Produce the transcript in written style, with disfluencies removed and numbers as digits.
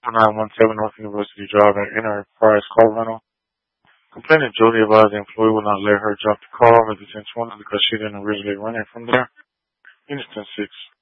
917 North University Drive in Enterprise, Colorado. Complainant Jody advised the employee will not let her drop the car off at the 1020 because she didn't originally run it from there. Unit 10-6.